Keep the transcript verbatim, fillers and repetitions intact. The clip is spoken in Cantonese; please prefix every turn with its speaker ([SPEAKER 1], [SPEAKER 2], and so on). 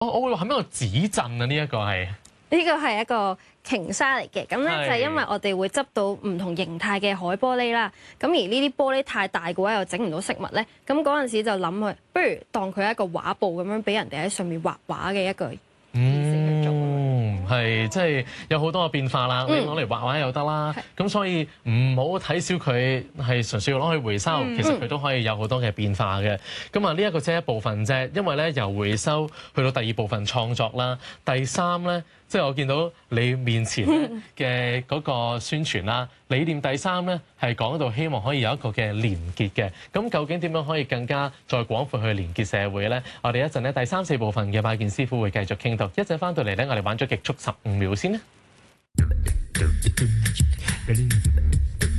[SPEAKER 1] 我我會話係咩個紙鎮啊？呢一個係
[SPEAKER 2] 呢個係一個鯨鯊嚟嘅，咁咧就係因為我哋會執到唔同形態嘅海玻璃啦。咁而呢啲玻璃太大嘅話，又整唔到飾物咧。咁嗰陣時就諗佢，不如當佢係一個畫布咁樣，俾人哋喺上面畫畫嘅一個意思去做。
[SPEAKER 1] 嗯，係即係有好多嘅變化啦。你攞嚟畫畫又得啦。咁所以唔好睇小佢係純粹要攞去回收，其實佢都可以有好多嘅變化嘅。咁啊，呢一個只係一部分啫，因為咧由回收去到第二部分創作啦。第三咧。即係我見到你面前嘅嗰個宣傳啦，理念第三咧係講到希望可以有一個嘅連結嘅。咁究竟點樣可以更加再廣闊去連結社會咧？我哋一陣咧第三四部分嘅拜見師傅會繼續傾到。一陣翻到嚟咧，我哋玩咗極速十五秒先啦。